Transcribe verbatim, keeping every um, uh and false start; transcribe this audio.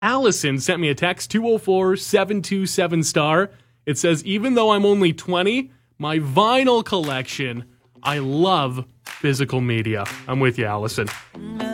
Allison sent me a text, two oh four, seven two seven star. It says, even though I'm only twenty, my vinyl collection, I love physical media. I'm with you, Allison.